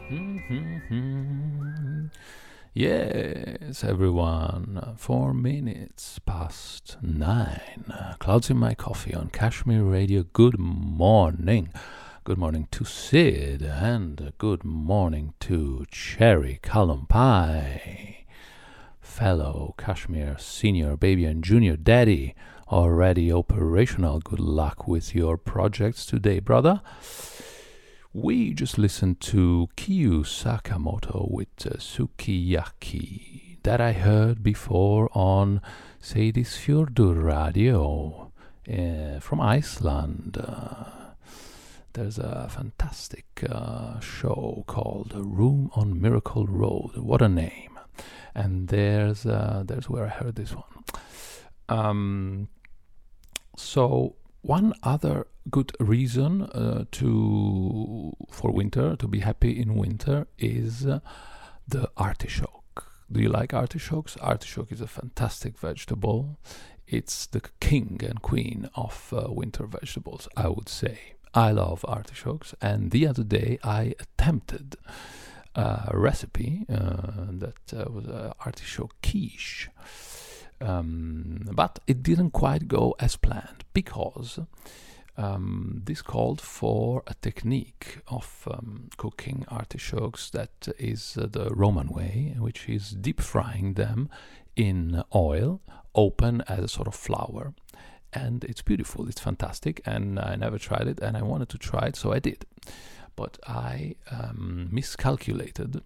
Yes, everyone. 4 minutes past 9. Clouds in my coffee on Kashmir Radio. Good morning. Good morning to Sid, and good morning to Cherry Callum Pie. Fellow Kashmir senior baby and junior daddy, already operational. Good luck with your projects today, brother. We just listened to Kiyu Sakamoto with Sukiyaki, that I heard before on Seyðisfjörður Radio from Iceland. There's a fantastic show called Room on Miracle Road. What a name! And there's where I heard this one. So one other good reason for winter, to be happy in winter, is the artichoke. Do you like artichokes? Artichoke is a fantastic vegetable. It's the king and queen of winter vegetables, I would say. I love artichokes, and the other day I attempted a recipe that was artichoke quiche. But it didn't quite go as planned, because this called for a technique of cooking artichokes that is the Roman way, which is deep frying them in oil, open as a sort of flower. And it's beautiful, it's fantastic, and I never tried it, and I wanted to try it, so I did. But I miscalculated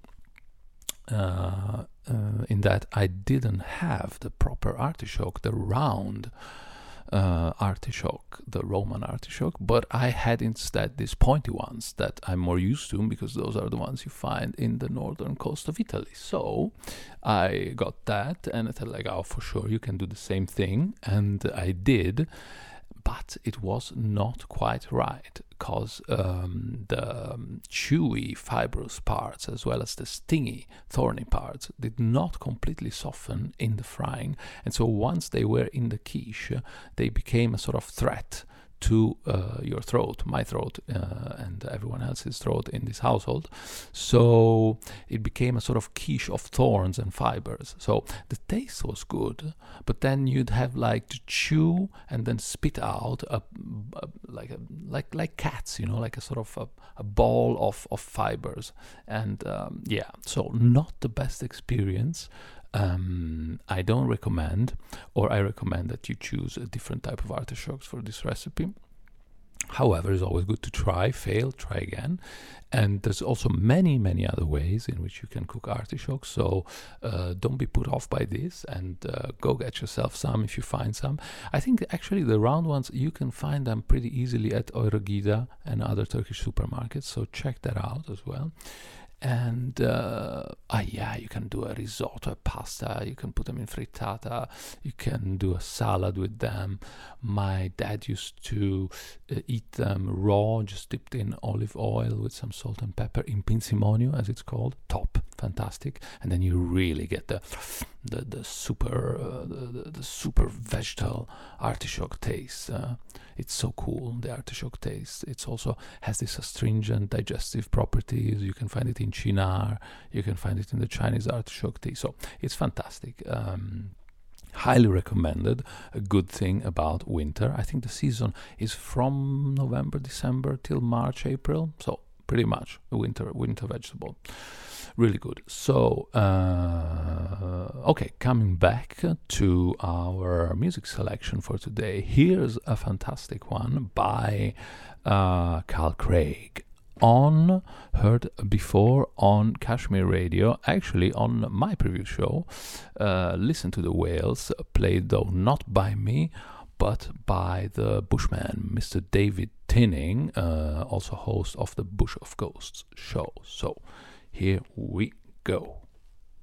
in that I didn't have the proper artichoke, the round artichoke, the Roman artichoke, but I had instead these pointy ones that I'm more used to, because those are the ones you find in the northern coast of Italy. So I got that, and I thought, oh, for sure you can do the same thing, and I did. But it was not quite right, because the chewy, fibrous parts, as well as the stingy, thorny parts, did not completely soften in the frying. And so once they were in the quiche, they became a sort of threat to your throat, my throat, and everyone else's throat in this household. So it became a sort of quiche of thorns and fibers. So the taste was good, but then you'd have like to chew and then spit out like cats, like a sort of a ball of fibers. And so not the best experience. I don't recommend, or I recommend that you choose a different type of artichokes for this recipe. However, it's always good to try, fail, try again. And there's also many, many other ways in which you can cook artichokes. So don't be put off by this, and go get yourself some if you find some. I think actually the round ones, you can find them pretty easily at Eurogida and other Turkish supermarkets. So check that out as well. And you can do a risotto, a pasta, you can put them in frittata, you can do a salad with them. My dad used to eat them raw, just dipped in olive oil with some salt and pepper, in pinsimonio, as it's called. Top, fantastic. And then you really get the super vegetal artichoke taste. It's so cool, the artichoke taste. It also has this astringent digestive properties. You can find it in chinar, you can find it in the Chinese artichoke tea. So it's fantastic. Highly recommended. A good thing about winter, I think the season is from November, December till March, April. So pretty much a winter vegetable. Really good. So, coming back to our music selection for today, here's a fantastic one by Carl Craig. Heard before on Kashmir Radio, actually on my previous show, Listen to the Whales, played though not by me, but by the Bushman, Mr. David Tinning, also host of the Bush of Ghosts show. So here we go.